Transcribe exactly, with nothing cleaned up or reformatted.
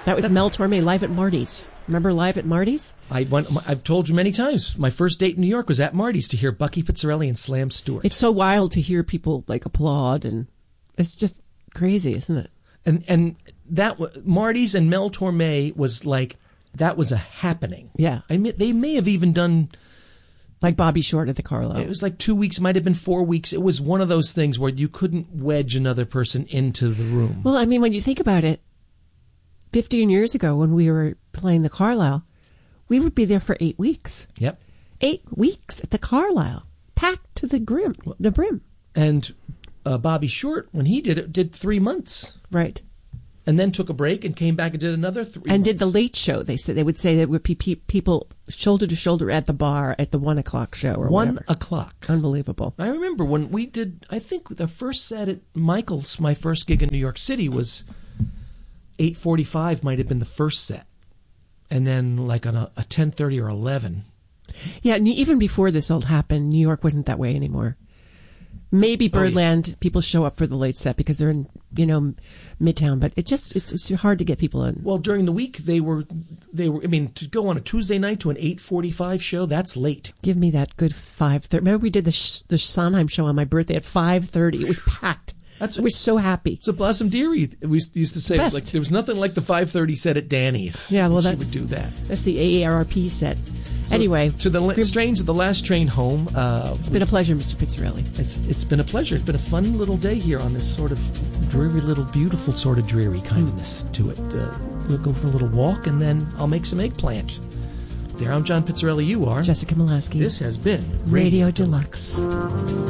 That was That- Mel Torme live at Marty's. Remember Live at Marty's? I went, I've told you many times, my first date in New York was at Marty's to hear Bucky Pizzarelli and Slam Stewart. It's so wild to hear people like applaud, and it's just crazy, isn't it? And and that wa- Marty's and Mel Torme was like, that was a happening. Yeah. I mean, they may have even done, Like Bobby Short at the Carlisle. it was like two weeks, might have been four weeks. It was one of those things where you couldn't wedge another person into the room. Well, I mean, when you think about it, fifteen years ago when we were playing the Carlisle, we would be there for eight weeks. Yep. Eight weeks at the Carlisle, packed to the brim. The brim. And uh, Bobby Short, when he did it, did three months. Right. And then took a break and came back and did another three And months. did the late show. They said they would say there would be pe- people shoulder to shoulder at the bar at the one o'clock show or One whatever. o'clock. Unbelievable. I remember when we did, I think the first set at Michael's, my first gig in New York City was eight forty-five might have been the first set. And then like on a, a ten thirty or eleven. Yeah, and even before this all happened, New York wasn't that way anymore. Maybe Oh, yeah. Birdland, people show up for the late set because they're in, you know, Midtown, but it just, it's, it's hard to get people in. Well, during the week, they were, they were, I mean, to go on a Tuesday night to an eight forty-five show, that's late. Give me that good five thirty. Remember we did the, sh- the Sondheim show on my birthday at five thirty. It was packed. That's I was so happy. So Blossom Dearie, we used to say, Best. like, there was nothing like the five thirty set at Danny's. Yeah, well, she that- would do that. That's the A A R P set. Anyway. To the la- strains of the last train home. Uh, It's been a pleasure, Mister Pizzarelli. It's it's been a pleasure. It's been a fun little day here on this sort of dreary little beautiful sort of dreary kindness to it. Uh, we'll go for a little walk and then I'll make some eggplant. There, I'm John Pizzarelli. You are Jessica Molaski. This has been Radio Deluxe.